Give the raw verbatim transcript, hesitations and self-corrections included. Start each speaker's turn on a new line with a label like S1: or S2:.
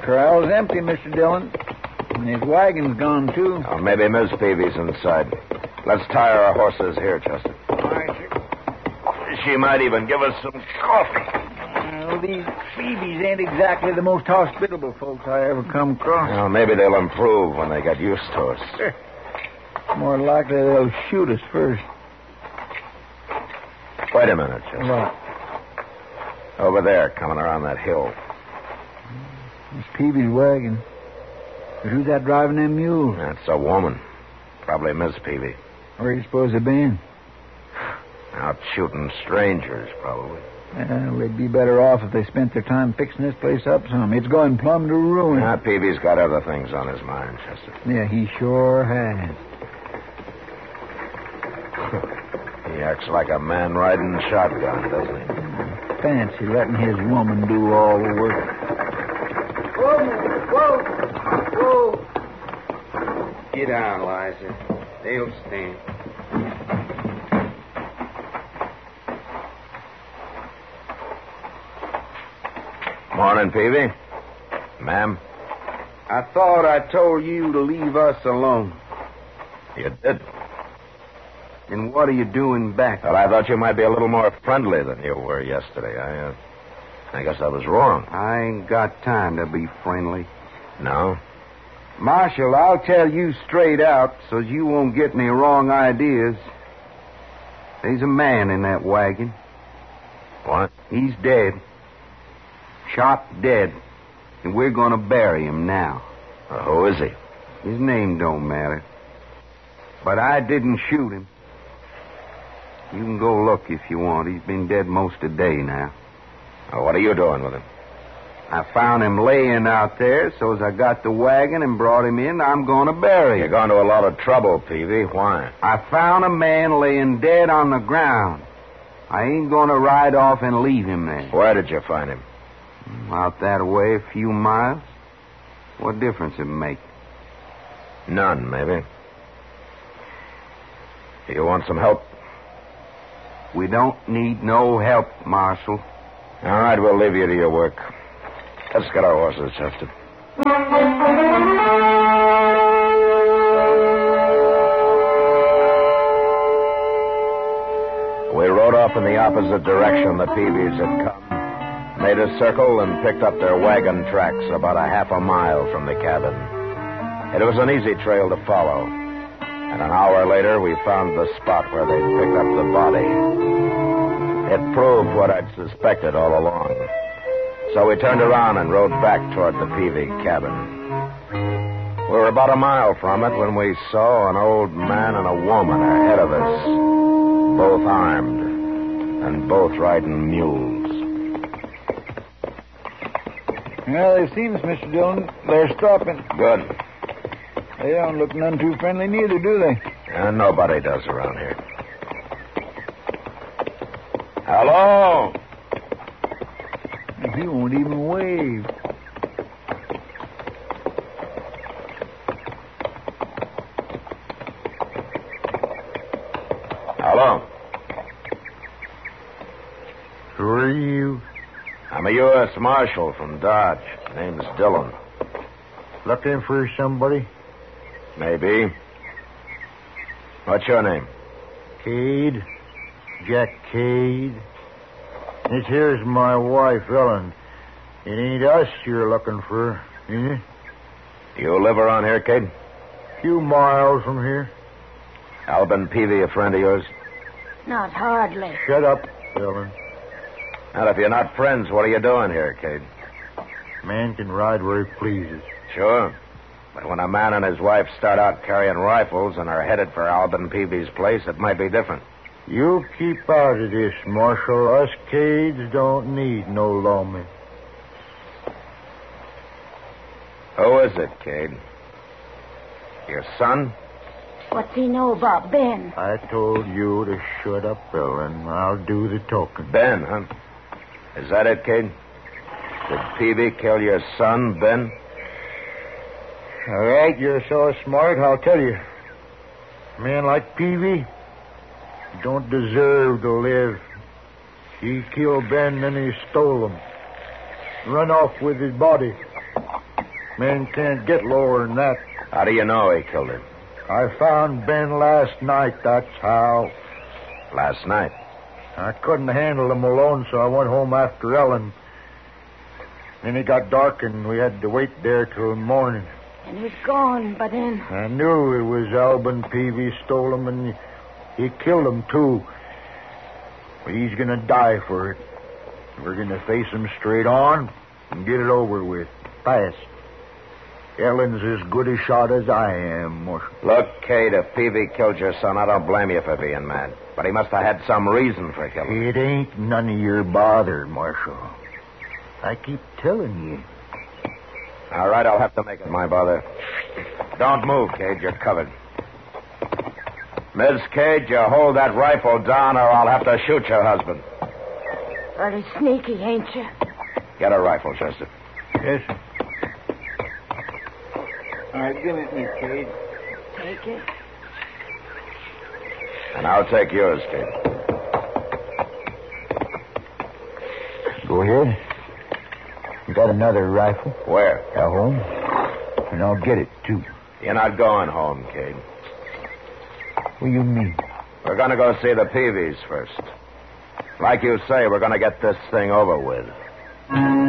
S1: corral's empty, Mister Dillon. And his wagon's gone, too.
S2: Oh, maybe Miss Peavy's inside. Let's tie our horses here, Chester.
S1: All right, sir.
S2: She might even give us some coffee.
S1: Well, these Phoebes ain't exactly the most hospitable folks I ever come across.
S2: Well, maybe they'll improve when they get used to us.
S1: More likely they'll shoot us first.
S2: Wait a minute, Chester.
S1: What?
S2: Over there, coming around that hill.
S1: It's Peavy's wagon. But who's that driving them mules?
S2: That's a woman. Probably Miss Peavy.
S1: Where are you supposed to be?
S2: Out shooting strangers, probably.
S1: Well, they'd be better off if they spent their time fixing this place up some. It's going plumb to ruin.
S2: Ah, Peavy's got other things on his mind, Chester.
S1: Yeah, he sure has.
S2: He acts like a man riding shotgun, doesn't he?
S1: Fancy letting his woman do all the work.
S3: Whoa, whoa, whoa. Get down, Liza. They'll stand.
S2: Morning, Peavy. Ma'am.
S3: I thought I told you to leave us alone.
S2: You did.
S3: And what are you doing back?
S2: Well, I thought you might be a little more friendly than you were yesterday. I, uh, I guess I was wrong.
S3: I ain't got time to be friendly.
S2: No?
S3: Marshal, I'll tell you straight out so you won't get any wrong ideas. There's a man in that wagon.
S2: What?
S3: He's dead. Shot dead. And we're going to bury him now.
S2: Uh, who is he?
S3: His name don't matter. But I didn't shoot him. You can go look if you want. He's been dead most of the day now.
S2: Uh, what are you doing with him?
S3: I found him laying out there, so as I got the wagon and brought him in, I'm going to bury
S2: You're
S3: him.
S2: going to a lot of trouble, Peavy. Why?
S3: I found a man laying dead on the ground. I ain't going to ride off and leave him there.
S2: Where did you find him?
S3: Out that way, a few miles. What difference it make?
S2: None, maybe. Do you want some help?
S3: We don't need no help, Marshal.
S2: All right, we'll leave you to your work. Let's get our horses, Chester. We rode off in the opposite direction the Peavies had come, made a circle, and picked up their wagon tracks about a half a mile from the cabin. It was an easy trail to follow, and an hour later we found the spot where they'd picked up the body. It proved what I'd suspected all along. So we turned around and rode back toward the Peavy cabin. We were about a mile from it when we saw an old man and a woman ahead of us, both armed and both riding mules.
S1: Well, it seems, Mister Dillon, they're stopping.
S2: Good.
S1: They don't look none too friendly neither, do they?
S2: And nobody does around here. Hello?
S1: He won't even wave.
S2: Hello?
S4: Who are you?
S2: I'm a U S Marshal from Dodge. Name's Dillon.
S4: Looking for somebody?
S2: Maybe. What's your name?
S4: Cade. Jack Cade. This here's my wife, Ellen. It ain't us you're looking for, is it?
S2: You live around here, Cade?
S4: Few miles from here.
S2: Albin Peavy, a friend of yours?
S5: Not hardly.
S4: Shut up, Ellen.
S2: Well, if you're not friends, what are you doing here, Cade?
S4: Man can ride where he pleases.
S2: Sure. But when a man and his wife start out carrying rifles and are headed for Albin Peavy's place, it might be different.
S4: You keep out of this, Marshal. Us Cades don't need no lawmen.
S2: Who is it, Cade? Your son?
S5: What's he know about Ben?
S4: I told you to shut up, Ellen. I'll do the talking.
S2: Ben, huh? Is that it, Cade? Did Peavy kill your son, Ben?
S4: All right, you're so smart, I'll tell you. A man like Peavy don't deserve to live. He killed Ben, then he stole him. Run off with his body. Men can't get lower than that.
S2: How do you know he killed him?
S4: I found Ben last night, that's how.
S2: Last night.
S4: I couldn't handle him alone, so I went home after Ellen. Then it got dark, and we had to wait there till morning.
S5: And he's gone, but then...
S4: I knew it was Alban Peavy stole him, and he killed him, too. But he's going to die for it. We're going to face him straight on and get it over with. Fast. Ellen's as good a shot as I am, Marshal.
S2: Look, Cade, if Peavy killed your son, I don't blame you for being mad. But he must have had some reason for killing him.
S4: It ain't none of your bother, Marshal. I keep telling you.
S2: All right, I'll have to make it my bother. Don't move, Cade. You're covered. Miss Cade, you hold that rifle down or I'll have to shoot your husband.
S5: Pretty sneaky, ain't you?
S2: Get a rifle, Chester.
S1: Yes, sir. All right, give it me, Cade.
S5: Take it.
S2: And I'll take yours, Cade.
S1: Go ahead. You got another rifle?
S2: Where?
S1: At home. And I'll get it, too.
S2: You're not going home, Cade.
S1: What do you mean?
S2: We're going to go see the Peavys first. Like you say, we're going to get this thing over with.